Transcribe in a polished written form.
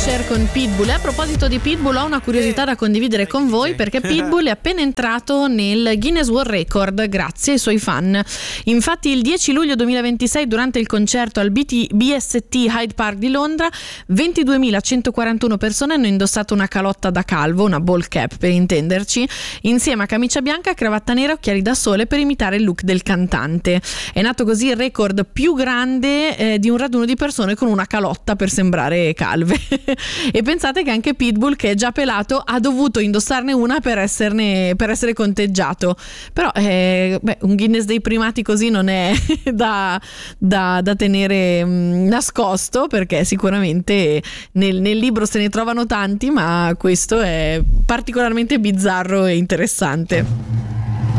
Usher con Pitbull. E a proposito di Pitbull, ho una curiosità da condividere con voi, perché Pitbull è appena entrato nel Guinness World Record grazie ai suoi fan. Infatti il 10 luglio 2026, durante il concerto al BST Hyde Park di Londra, 22.141 persone hanno indossato una calotta da calvo, una ball cap per intenderci, insieme a camicia bianca, cravatta nera e occhiali da sole per imitare il look del cantante. È nato così il record più grande di un raduno di persone con una calotta per sembrare calve. E pensate che anche Pitbull, che è già pelato, ha dovuto indossarne una per essere conteggiato. Però un Guinness dei primati così non è da tenere nascosto, perché sicuramente nel libro se ne trovano tanti, ma questo è particolarmente bizzarro e interessante.